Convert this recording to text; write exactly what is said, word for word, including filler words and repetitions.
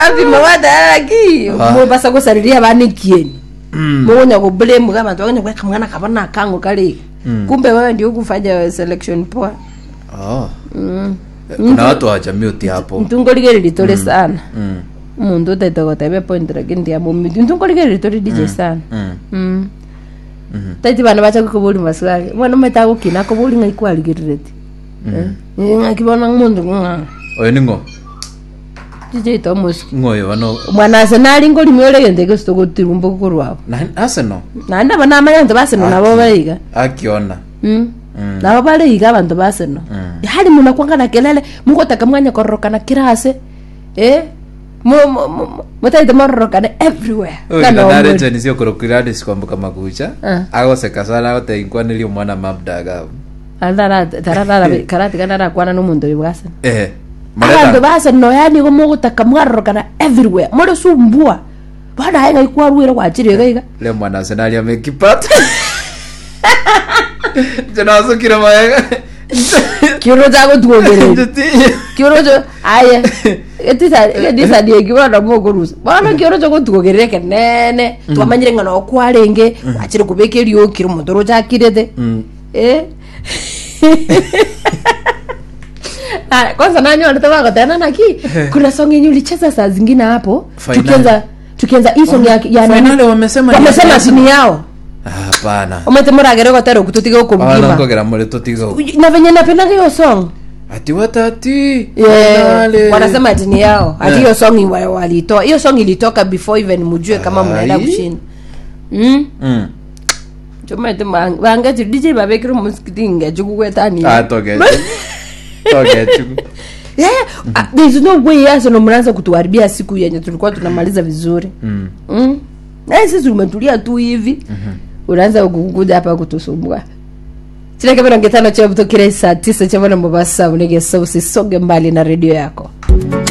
Abi mawada aki mo basa ko sariria banikieni. Muonya go blame kama tu wanya kwa mwana kabana kango kale. Kumbe wewe ndio kufanya selection poa. Oh. Mm. Kuna watu wa jamii uti hapo. Mtungolike litole sana. Mm. Mundu taito tabe point lakini ndia mo mtungolike litole D J sana. Mm. Mm. Mhm. Taiti bana bacha kubuli maswali. Mwana meta ukina kubuli ngaikwa ligireti. Eh. Ngakibona mundu nga. Oyo ningo. D J Thomas. Ngoyo bano. Mwana Arsenal ngoli myole yende ko stoko tirumbo kurwao. Na Arsenal. Na nda bana amayanda baseno nabo bayiga. Akiona. Mm. Nabo bayiga abantu baseno. Hali muna kwangana kelele muko takamwanya korokana kirase. Eh? Mo mo mutaite morokana everywhere. Kana nare jeni sio korokirade sikwambuka makucha. Ago sekasala ote inkwanilio mwana mabdaga. Andara tarara karati kana kwana no mundo yibwasa. Eh. Abantu basa no yani go mugo takamwarokana everywhere. Moro sumbua. Bada hainga ikwaruira kwachire gaiga. Le mwana Arsenal amekipata. Jana so kira maega. Kiro jago tuogere. Kiro jo aya. Etisa etisa die kiwa na mogo rusa. Bana kiro jago tuogere kenene. Twamanyire ngana okwarenge. Achire kubekeri yo kiro motoro jakirete. Eh. Ah, kwanza nani wanataka kutana naki? Kuna song yenye ulicheza saa zingine hapo. Tukianza tukianza hii song ya ya finale wamesema wamesema sini yao. Hapana. Umetemora gerego tero kututiga huko mjima. Wala ngogera mole tutiga huko. Na venye napenda hiyo song. Ati watati. Yeah. Wanasema ati ni yao. Ati hiyo song walitoa. Hiyo song ilitoka before even mjue kama mnaenda kushinda. Mm. Mm. Tumete banga D J babekiro muskitinga jukukwetani. Ah toge. Toge chuku. Yeah, uh, there's no way yasa no mnaanza kutuharibia siku yenye tulikuwa tunamaliza vizuri. Mm. Mm. Na sisi umetulia tu hivi. Mhm. Unaanza kukuja hapa kutusumbua. Sina kama ngetana cha mtokire saa tisa cha bwana Mombasa unege sauti soge mbali na radio yako.